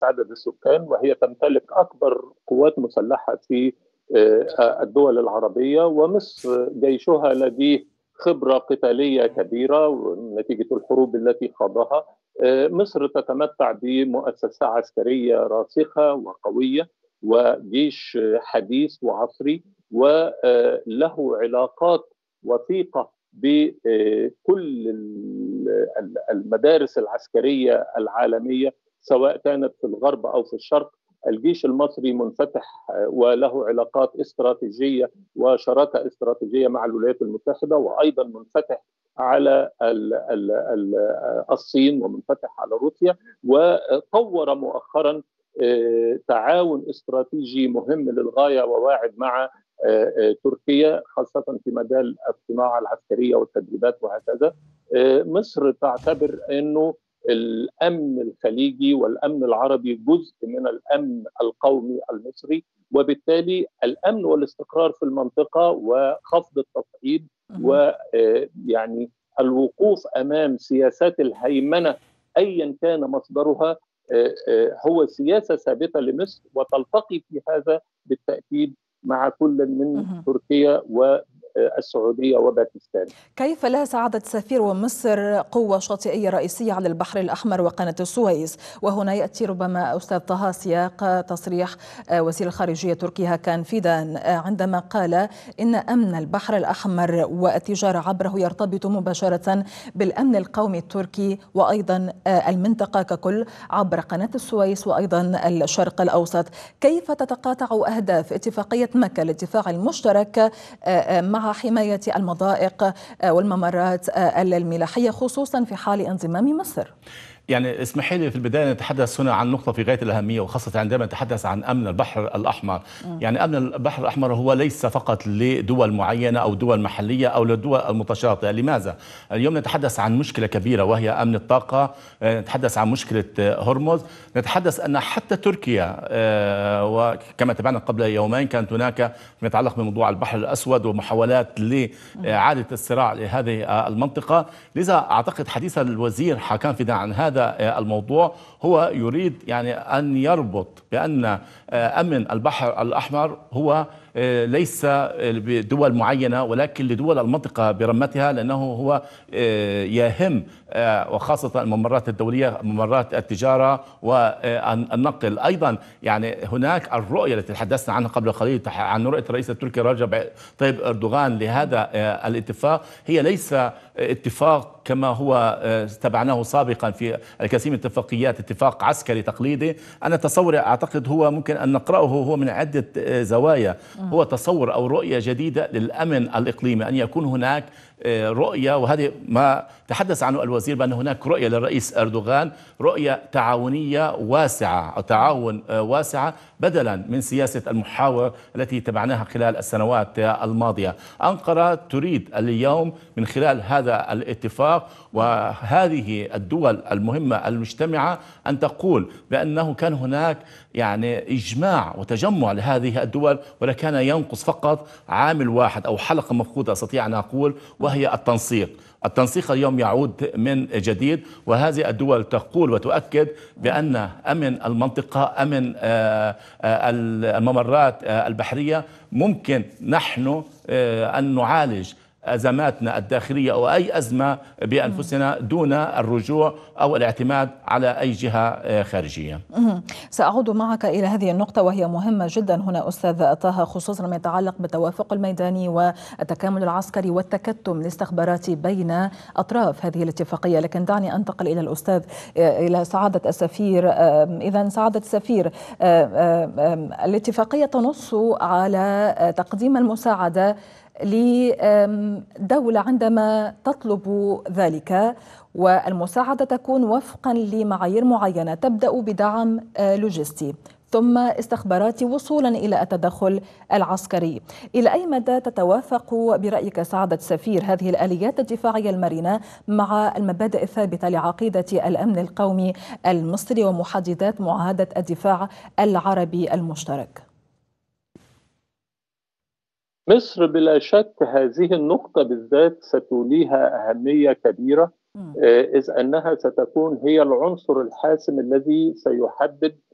عدد السكان، وهي تمتلك أكبر قوات مسلحة في الدول العربية، ومصر جيشها لديه خبرة قتالية كبيرة نتيجة الحروب التي خاضها. مصر تتمتع بمؤسسة عسكرية راسخة وقوية، وجيش حديث وعصري، وله علاقات وثيقة بكل المدارس العسكرية العالمية، سواء كانت في الغرب أو في الشرق. الجيش المصري منفتح وله علاقات استراتيجية وشراكة استراتيجية مع الولايات المتحدة، وأيضا منفتح على الصين، ومنفتح على روسيا، وطور مؤخرا تعاون استراتيجي مهم للغاية وواعد مع تركيا، خاصة في مجال الصناعة العسكرية والتدريبات وهكذا. مصر تعتبر أنه الأمن الخليجي والأمن العربي جزء من الأمن القومي المصري، وبالتالي الأمن والاستقرار في المنطقة وخفض التصعيد ويعني الوقوف أمام سياسات الهيمنة أيا كان مصدرها هو سياسة ثابتة لمصر، وتلتقي في هذا بالتأكيد مع كل من تركيا والسعودية وباكستان. كيف لا سعادة السفير ومصر قوة شاطئية رئيسية على البحر الأحمر وقناة السويس؟ وهنا يأتي ربما أستاذ طه سياق تصريح وزير الخارجية التركي هاكان فيدان عندما قال إن أمن البحر الأحمر والتجارة عبره يرتبط مباشرة بالأمن القومي التركي، وأيضا المنطقة ككل عبر قناة السويس وأيضا الشرق الأوسط. كيف تتقاطع أهداف اتفاقية مكة الاتفاق المشترك مع حماية المضائق والممرات الملاحية خصوصا في حال انضمام مصر؟ يعني اسمحي لي في البداية نتحدث هنا عن نقطة في غاية الأهمية، وخاصة عندما نتحدث عن أمن البحر الأحمر. يعني أمن البحر الأحمر هو ليس فقط لدول معينة أو دول محلية أو للدول المتشاطئة. لماذا؟ اليوم نتحدث عن مشكلة كبيرة وهي أمن الطاقة، نتحدث عن مشكلة هرمز، نتحدث أن حتى تركيا وكما تابعنا قبل يومين كانت هناك ما يتعلق بموضوع البحر الأسود ومحاولات لإعادة الصراع لهذه المنطقة. لذا أعتقد حديث الوزير هاكان فيدان عن هذا الموضوع هو يريد يعني أن يربط بأن أمن البحر الأحمر هو ليس بدول معينة ولكن لدول المنطقة برمتها، لأنه هو يهم وخاصة الممرات الدولية، ممرات التجارة والنقل. أيضا يعني هناك الرؤية التي تحدثنا عنها قبل قليل عن رؤية الرئيس التركي رجب طيب أردوغان لهذا الاتفاق، هي ليس اتفاق كما هو تبعناه سابقا في الكثير من الاتفاقيات، اتفاق عسكري تقليدي. أنا تصوري أعتقد هو ممكن أن نقرأه هو من عدة زوايا، هو تصور أو رؤية جديدة للأمن الإقليمي، أن يكون هناك رؤية، وهذه ما تحدث عنه الوزير بأن هناك رؤية للرئيس أردوغان، رؤية تعاونية واسعة أو تعاون واسعة بدلا من سياسة المحاور التي تبعناها خلال السنوات الماضية. أنقرة تريد اليوم من خلال هذا الاتفاق وهذه الدول المهمة المجتمعة أن تقول بأنه كان هناك يعني إجماع وتجمع لهذه الدول، ولكان ينقص فقط عامل واحد أو حلقة مفقودة أستطيع أن أقول، وهي التنسيق. التنسيق اليوم يعود من جديد، وهذه الدول تقول وتؤكد بأن أمن المنطقة، أمن الممرات البحرية، ممكن نحن أن نعالج أزماتنا الداخلية أو أي أزمة بأنفسنا دون الرجوع أو الاعتماد على أي جهة خارجية. سأعود معك إلى هذه النقطة وهي مهمة جدا هنا أستاذ طه، خصوصا ما يتعلق بالتوافق الميداني والتكامل العسكري والتكتم الاستخباراتي بين أطراف هذه الاتفاقية. لكن دعني أنتقل إلى الأستاذ، إلى سعادة السفير. إذن سعادة السفير، الاتفاقية تنص على تقديم المساعدة لدولة عندما تطلب ذلك، والمساعدة تكون وفقا لمعايير معينة تبدأ بدعم لوجستي ثم استخباراتي وصولا إلى التدخل العسكري. إلى أي مدى تتوافق برأيك سعادة السفير هذه الآليات الدفاعية المرنة مع المبادئ الثابتة لعقيدة الأمن القومي المصري ومحددات معاهدة الدفاع العربي المشترك؟ مصر بلا شك هذه النقطة بالذات ستوليها أهمية كبيرة، إذ أنها ستكون هي العنصر الحاسم الذي سيحدد